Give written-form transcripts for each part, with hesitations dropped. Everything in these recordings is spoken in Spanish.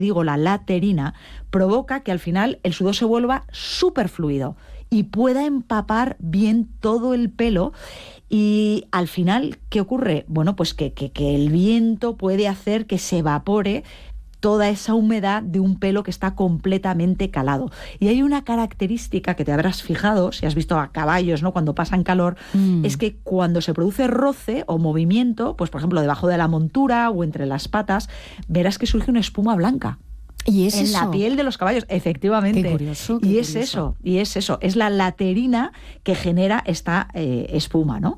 digo la laterina, provoca que al final el sudor se vuelva súper fluido y pueda empapar bien todo el pelo. Y al final, ¿qué ocurre? Bueno, pues que el viento puede hacer que se evapore toda esa humedad de un pelo que está completamente calado. Y hay una característica que te habrás fijado, si has visto a caballos, ¿no?, cuando pasan calor, es que cuando se produce roce o movimiento, pues por ejemplo debajo de la montura o entre las patas, verás que surge una espuma blanca. ¿Y es en eso? la piel de los caballos, efectivamente. Qué curioso, y es eso, es la laterina que genera esta espuma, ¿no?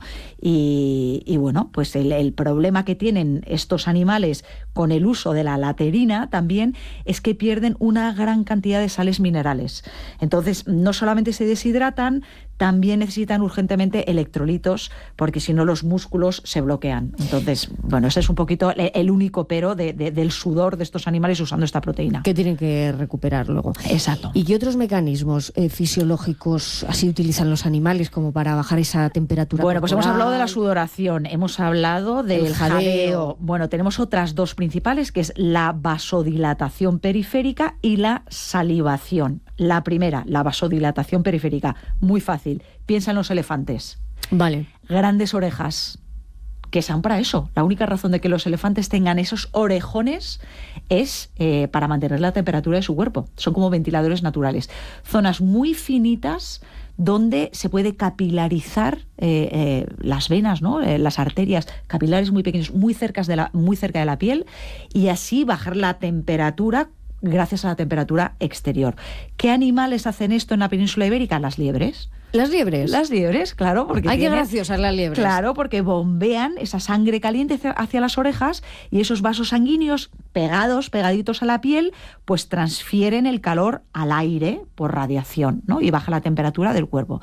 Y bueno, pues el problema que tienen estos animales con el uso de la laterina también es que pierden una gran cantidad de sales minerales. Entonces, no solamente se deshidratan, también necesitan urgentemente electrolitos, porque si no los músculos se bloquean. Entonces, bueno, ese es un poquito el único pero del sudor de estos animales usando esta proteína. Que tienen que recuperar luego. Exacto. ¿Y qué otros mecanismos fisiológicos así utilizan los animales como para bajar esa temperatura Bueno, pues corporal? hemos hablado de la sudoración, hemos hablado del jadeo. Bueno, tenemos otras dos principales, que es la vasodilatación periférica y la salivación. La primera, la vasodilatación periférica, muy fácil. Piensa en los elefantes. Vale. Grandes orejas, que son para eso. La única razón de que los elefantes tengan esos orejones es para mantener la temperatura de su cuerpo. Son como ventiladores naturales. Zonas muy finitas donde se puede capilarizar las venas, ¿no? Las arterias, capilares muy pequeños, muy cerca de la piel, y así bajar la temperatura gracias a la temperatura exterior. ¿Qué animales hacen esto en la península ibérica? Las liebres. ¿Las liebres? Las liebres, claro. Porque qué graciosas las liebres. Claro, porque bombean esa sangre caliente hacia las orejas y esos vasos sanguíneos pegaditos a la piel, pues transfieren el calor al aire por radiación, ¿no? Y baja la temperatura del cuerpo.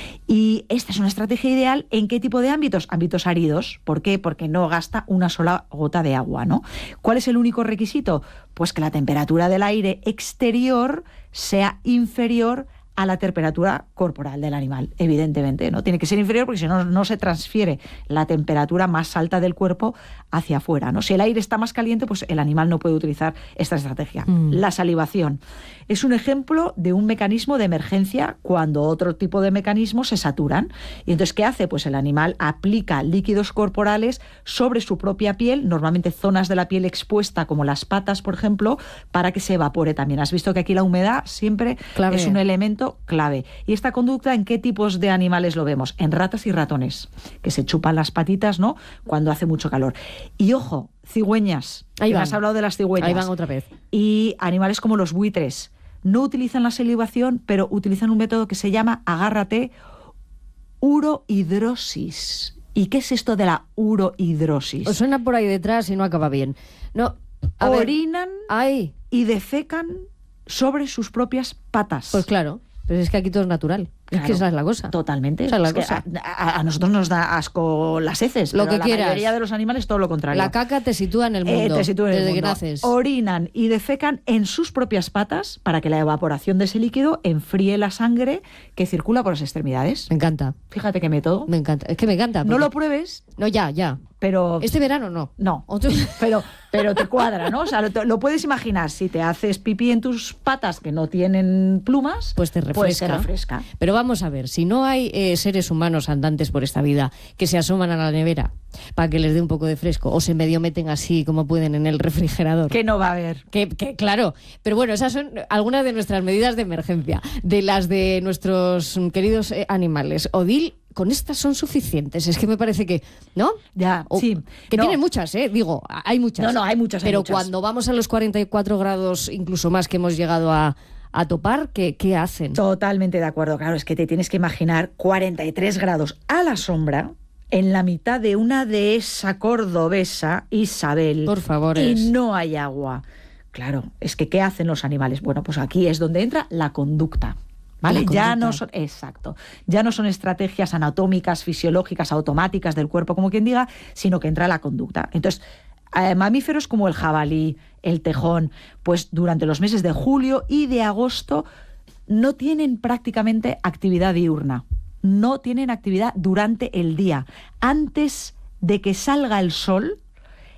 Y esta es una estrategia ideal. ¿En qué tipo de ámbitos? Ámbitos áridos. ¿Por qué? Porque no gasta una sola gota de agua, ¿no? ¿Cuál es el único requisito? Pues que la temperatura del aire exterior sea inferior a la temperatura corporal del animal, evidentemente, ¿no? Tiene que ser inferior porque si no, no se transfiere la temperatura más alta del cuerpo hacia afuera, ¿no? Si el aire está más caliente, pues el animal no puede utilizar esta estrategia. La salivación es un ejemplo de un mecanismo de emergencia cuando otro tipo de mecanismos se saturan. Y entonces, ¿qué hace? Pues el animal aplica líquidos corporales sobre su propia piel, normalmente zonas de la piel expuesta, como las patas, por ejemplo, para que se evapore también. Has visto que aquí la humedad siempre clave. Es un elemento clave. ¿Y esta conducta en qué tipos de animales lo vemos? En ratas y ratones, que se chupan las patitas, ¿no?, cuando hace mucho calor. Y ojo, cigüeñas. Ahí van. Has hablado de las cigüeñas. Ahí van otra vez. Y animales como los buitres. No utilizan la salivación, pero utilizan un método que se llama, agárrate, urohidrosis. ¿Y qué es esto de la urohidrosis? Os suena por ahí detrás y no acaba bien. No, orinan y defecan sobre sus propias patas. Pues claro. Pero es que aquí todo es natural. Claro, es que esa es la cosa. Totalmente. Esa es la cosa. A nosotros nos da asco las heces. Lo pero que a la mayoría de los animales todo lo contrario. La caca te sitúa en el mundo. Desde que naces. Orinan y defecan en sus propias patas para que la evaporación de ese líquido enfríe la sangre que circula por las extremidades. Me encanta. Fíjate qué método. Me encanta. Es que me encanta. No lo pruebes. No, ya. Pero este verano no. No. Pero te cuadra, ¿no? O sea, lo puedes imaginar. Si te haces pipí en tus patas que no tienen plumas, pues te refresca. Pero vamos a ver, si no hay seres humanos andantes por esta vida que se asoman a la nevera para que les dé un poco de fresco o se medio meten así como pueden en el refrigerador. Que no va a haber. Que claro. Pero bueno, esas son algunas de nuestras medidas de emergencia, de las de nuestros queridos animales. Odil, con estas son suficientes. Es que me parece que, ¿no? Ya, sí. Que tienen muchas, digo, hay muchas. No, hay muchas. Pero cuando vamos a los 44 grados, incluso más que hemos llegado a topar, ¿qué hacen? Totalmente de acuerdo. Claro, es que te tienes que imaginar 43 grados a la sombra en la mitad de una dehesa cordobesa, Isabel. Por favor. Y no hay agua. Claro, es que ¿qué hacen los animales? Bueno, pues aquí es donde entra la conducta. ¿Vale? Ya no son estrategias anatómicas, fisiológicas, automáticas del cuerpo, como quien diga, sino que entra la conducta. Entonces, mamíferos como el jabalí, el tejón, pues durante los meses de julio y de agosto no tienen prácticamente actividad diurna, no tienen actividad durante el día. Antes de que salga el sol,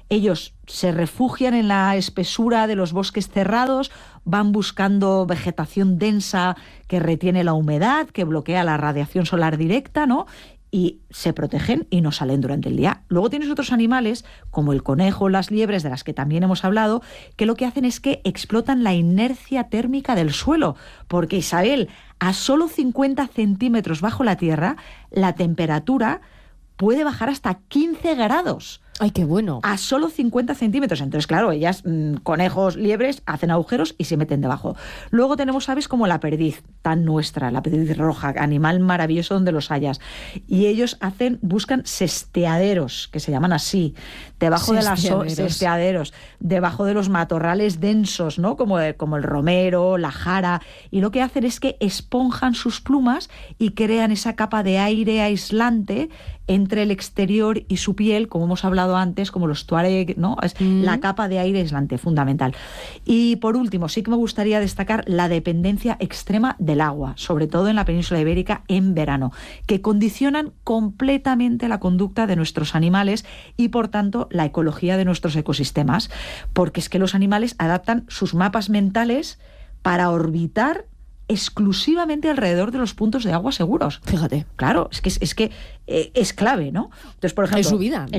Ellos se refugian en la espesura de los bosques cerrados, van buscando vegetación densa que retiene la humedad, que bloquea la radiación solar directa, ¿no? Y se protegen y no salen durante el día. Luego tienes otros animales, como el conejo, las liebres, de las que también hemos hablado, que lo que hacen es que explotan la inercia térmica del suelo. Porque, Isabel, a solo 50 centímetros bajo la tierra, la temperatura puede bajar hasta 15 grados. ¡Ay, qué bueno! A solo 50 centímetros. Entonces, claro, ellas, conejos, liebres, hacen agujeros y se meten debajo. Luego tenemos aves como la perdiz, tan nuestra, la perdiz roja, animal maravilloso donde los hayas. Y ellos buscan sesteaderos, que se llaman así, debajo de las sesteaderos, debajo de los matorrales densos, ¿no? Como el romero, la jara. Y lo que hacen es que esponjan sus plumas y crean esa capa de aire aislante entre el exterior y su piel, como hemos hablado antes, como los tuareg, ¿no? Es la capa de aire aislante, fundamental. Y por último, sí que me gustaría destacar la dependencia extrema del agua, sobre todo en la península ibérica en verano, que condicionan completamente la conducta de nuestros animales y, por tanto, la ecología de nuestros ecosistemas, porque es que los animales adaptan sus mapas mentales para orbitar exclusivamente alrededor de los puntos de agua seguros. Fíjate. Claro, es que es clave, ¿no? Entonces, por ejemplo, en su vida.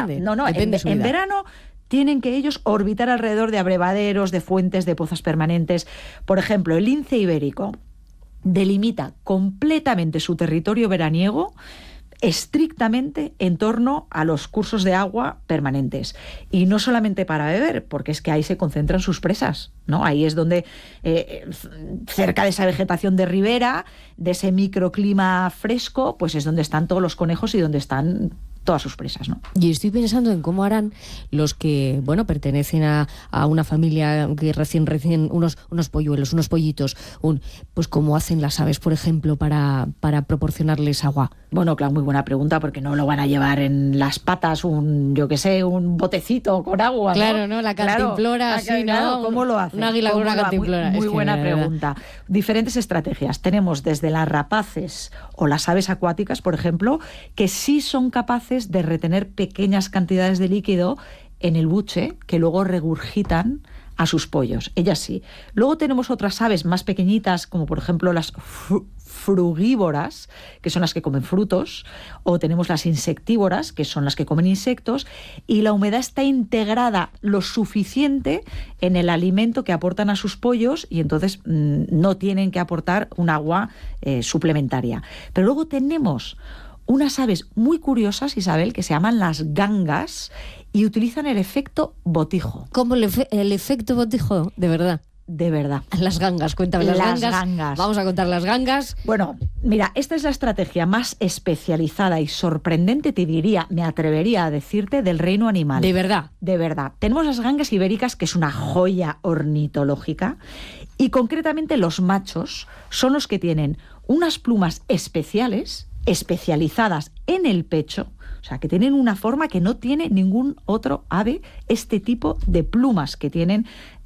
En verano tienen que ellos orbitar alrededor de abrevaderos, de fuentes, de pozas permanentes. Por ejemplo, el lince ibérico delimita completamente su territorio veraniego estrictamente en torno a los cursos de agua permanentes. Y no solamente para beber, porque es que ahí se concentran sus presas, ¿no? Ahí es donde, cerca de esa vegetación de ribera, de ese microclima fresco, pues es donde están todos los conejos y donde están todas sus presas, ¿no? Y estoy pensando en cómo harán los que, pertenecen a una familia que recién unos polluelos, unos pollitos, pues cómo hacen las aves, por ejemplo, para proporcionarles agua. Bueno, claro, muy buena pregunta, porque no lo van a llevar en las patas un botecito con agua, ¿no? Claro, ¿no? La cantimplora, así, ¿no? ¿Cómo lo hacen? Un águila con una cantimplora. Muy buena pregunta. Diferentes estrategias. Tenemos desde las rapaces o las aves acuáticas, por ejemplo, que sí son capaces de retener pequeñas cantidades de líquido en el buche que luego regurgitan a sus pollos. Ellas sí. Luego tenemos otras aves más pequeñitas, como por ejemplo las frugívoras, que son las que comen frutos, o tenemos las insectívoras, que son las que comen insectos, y la humedad está integrada lo suficiente en el alimento que aportan a sus pollos y entonces no tienen que aportar un agua suplementaria. Pero luego tenemos unas aves muy curiosas, Isabel, que se llaman las gangas y utilizan el efecto botijo. ¿Cómo el efecto botijo? De verdad. De verdad. Las gangas, cuéntame las gangas. Vamos a contar las gangas. Bueno, mira, esta es la estrategia más especializada y sorprendente, te diría, me atrevería a decirte, del reino animal. De verdad. De verdad. Tenemos las gangas ibéricas, que es una joya ornitológica, y concretamente los machos son los que tienen unas plumas especializadas en el pecho, o sea, que tienen una forma que no tiene ningún otro ave, este tipo de plumas que tienen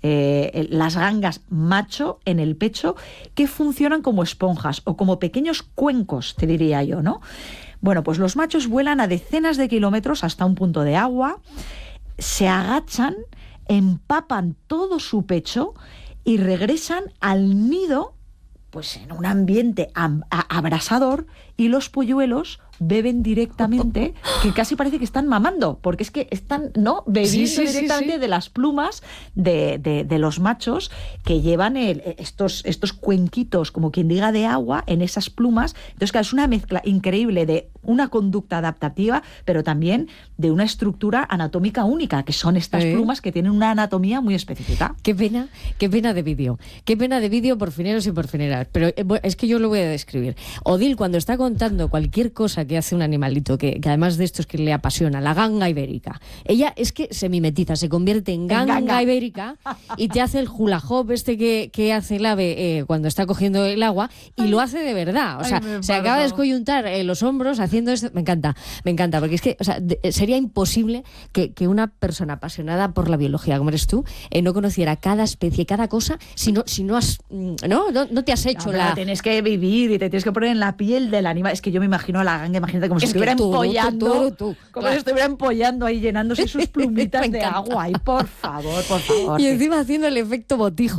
las gangas macho en el pecho, que funcionan como esponjas o como pequeños cuencos, te diría yo, ¿no? Bueno, pues los machos vuelan a decenas de kilómetros hasta un punto de agua, se agachan, empapan todo su pecho y regresan al nido pues en un ambiente abrasador, y los polluelos beben directamente, que casi parece que están mamando, porque es que están, ¿no?, bebiendo directamente de las plumas de los machos, que llevan estos cuenquitos, como quien diga, de agua en esas plumas. Entonces, claro, es una mezcla increíble de una conducta adaptativa, pero también de una estructura anatómica única, que son estas plumas que tienen una anatomía muy específica. Qué pena de vídeo. Qué pena de vídeo, por fineros y por fineras. Pero es que yo lo voy a describir. Odil, cuando está contando cualquier cosa que hace un animalito, que además de esto es que le apasiona, la ganga ibérica, ella es que se mimetiza, se convierte en ganga ibérica y te hace el hula hop que hace el ave cuando está cogiendo el agua, y lo hace de verdad. O sea, se acaba de descoyuntar los hombros haciendo esto, me encanta, porque es que, o sea, sería imposible que una persona apasionada por la biología, como eres tú, no conociera cada especie, cada cosa, si no has, no te has hecho Tienes que vivir y te tienes que poner en la piel del animal. Es que yo me imagino a la ganga, imagínate como si estuviera empollando, como si estuviera empollando ahí, llenándose sus plumitas de agua. Y por favor. Y encima haciendo el efecto botijo